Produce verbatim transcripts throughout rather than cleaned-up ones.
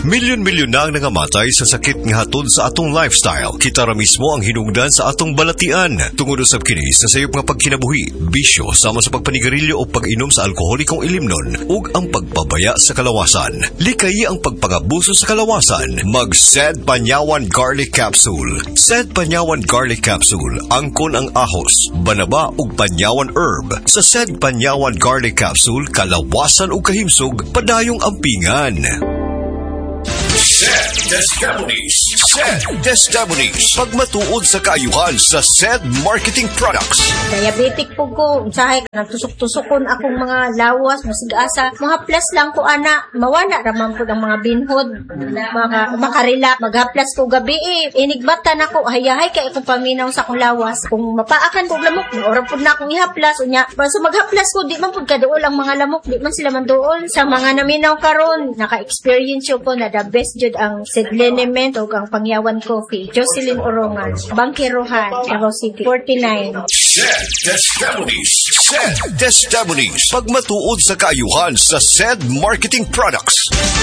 Milyon-milyon na ang nangamatay sa sakit nga hatod sa atong lifestyle. Kita ra mismo ang hinungdan sa atong balatian. Tungod usab kini sa sayop nga pagkinabuhi, bisyo sama sa pagpanigarilyo o pag-inom sa alkoholikong ilimnon ug ang pagpabaya sa kalawasan. Likay ang pagpangabuso sa kalawasan. Mag-Sed Panyawan Garlic Capsule. Sed Panyawan Garlic Capsule angkon ang ahos, banaba ug panyawan herb. Sa Sed Panyawan Garlic Capsule, kalawasan ug kahimsog padayong ampingan. Sed Testimonies. Sed Testimonies. Pagmatuod sa kaayuhan sa Sed Marketing Products. Diabetic po ko. Usahay, nagtusok-tusokon akong mga lawas, masigasa. Mga plus lang ko, ana. Mawala raman po ng mga binhod. Mga, makarela. Maghaplas ko gabi eh. Inigbatan ako. Hayahay kay akong paminaw sa akong lawas. Kung mapaakan ko lamok, oras po na akong ihaplas. Unya, so maghaplas ko, di man po kadool ang mga lamok. Di man sila man dool. Sa mga naminaw karon, naka-experience ko na the best jud ang Sedlenement o ang Pangyawan Coffee. Jocelyn Orongan, Bangkirohan, Davao City, forty-nine. Sed Testimonies. Sed Testimonies. Pagmatuod sa kaayuhan sa Sed Marketing Products.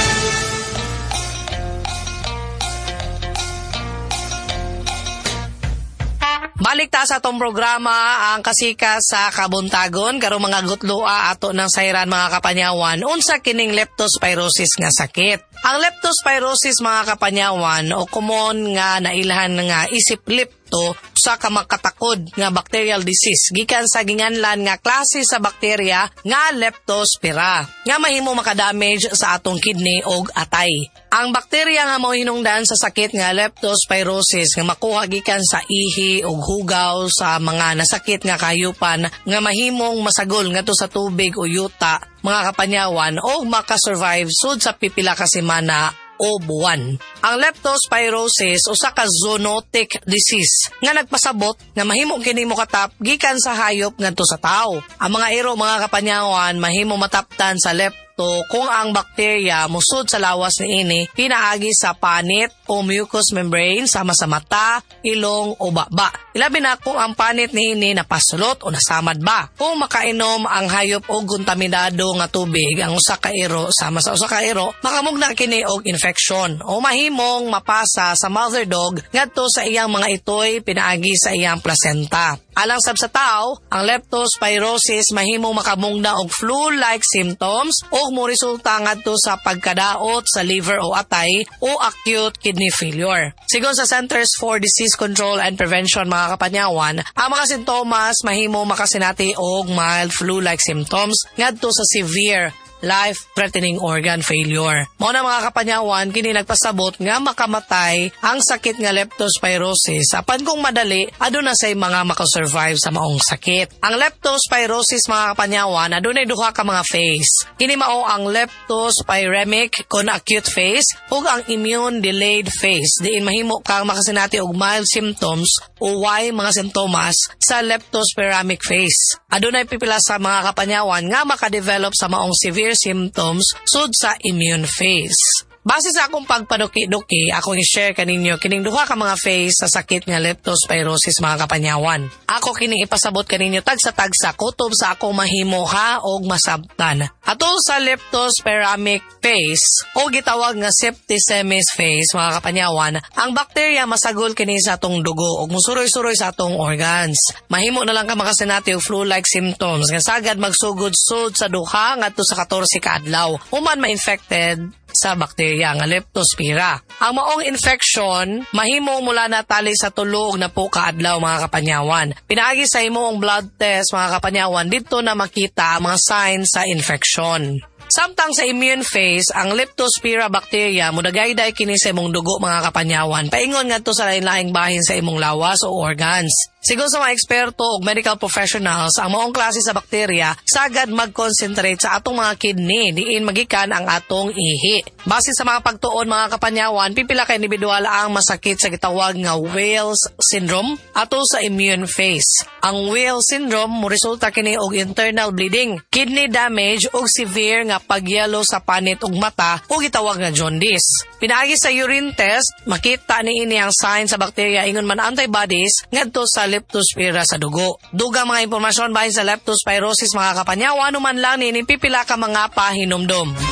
Balik ta sa atong programa ang kasika sa kabuntagon karo mga gutlua ato ng sayran mga kapanyawan unsa kining leptospirosis nga sakit. Ang leptospirosis mga kapanyawan o common nga nailhan nga isip lepto sa kamakatakod nga bacterial disease gikan sa ginganlan nga klase sa bakterya nga Leptospira nga mahimo makadamage sa atong kidney og atay. Ang bakterya nga mao hinungdan sa sakit nga leptospirosis nga makuha gikan sa ihi ug hugaw sa mga nasakit nga kahayupan nga mahimong masagol ngadto sa tubig o yuta mga kapanyawan o makasurvive sud sa pipila ka semana o buwan. Ang leptospirosis usa ka zoonotic disease nga nagpasabot nga mahimo kini mokatap gikan sa hayop ngadto sa tawo. Ang mga iro mga kapanyawan mahimo mataptan sa lepto kung ang bakterya musud sa lawas niini pinaagi sa panit o mucous membrane sama sa mata, ilong o baba. Ilabi na kung ang panit niini napasulot o nasamad ba. Kung makainom ang hayop og kontaminado nga tubig ang usa ka iro sama sa usa ka iro, makamugna kini og infection o mahimong mapasa sa mother dog ngadto sa iyang mga itoy pinaagi sa iyang placenta. Alang sab sa tao, ang leptospirosis mahimong makamugna og flu-like symptoms o mo resulta ngadto sa pagkadaot sa liver o atay o acute kidney failure. Sigon sa Centers for Disease Control and Prevention mga kapanyawan, ang mga sintomas mahimo makasinati og mild flu-like symptoms ngadto sa severe life-threatening organ failure. Mao na mga kapanyawan, kini nagpasabot nga makamatay ang sakit nga leptospirosis. Apan kung madali, aduna say mga makasurvive sa maong sakit. Ang leptospirosis mga kapanyawan, adunay duha ka mga phase. Kini mao ang leptospiremic kon acute phase ug ang immune-delayed phase. Diin mahimo kang makasinati og mild symptoms o Y mga sintomas sa leptospiremic phase. Adunay pipila sa mga kapanyawan nga makadevelop sa maong severe symptoms sud sa immune phase. Base sa akong pagpaduki-duki, akong i-share kaninyo kining duha ka mga phase sa sakit nga leptospirosis mga kapanyawan. Ako kining ipasabot kaninyo tagsa-tagsa kutob sa akong mahimo ha og masabtan. Atol sa leptospiremic phase o gitawag nga septicemes phase mga kapanyawan, ang bakterya masagol kini sa atong dugo ug musuroy-suroy sa atong organs. Mahimo na lang ka makasinati og flu-like symptoms nga sagad magsugod sud sa duha ngadto sa fourteen ka adlaw. Human ma-infected sa bakterya nga Leptospira. Ang maong infection mahimo mula na tali sa tulog na po kaadlaw mga kapanyawan. Pinaagi sa imong blood test mga kapanyawan dito na makita ang mga signs sa infection. Samtang sa immune phase, ang Leptospira bacteria mudagayday kini sa imong dugo mga kapanyawan. Paingon ngadto sa lain-laing bahin sa imong lawas o organs. Sigon sa mga eksperto o medical professionals, ang maong klase sa bakterya sagad mag-concentrate sa atong mga kidney diin magikan ang atong ihi. Base sa mga pagtuon mga kapanyawan, pipila ka individual ang masakit sa gitawag nga Wales syndrome ato sa immune phase. Ang Wales syndrome mo resulta kini og internal bleeding, kidney damage ug severe nga pagyelo sa panit ug mata o gitawag nga jaundice. Pinaagi sa urine test, makita niini ang sign sa bakterya ingon man antibodies ngadto sa Leptospira sa dugo. Dugang mga impormasyon bahin sa leptospirosis mga kapanyawan, anuman lang nini pipila ka mga pahinumdom.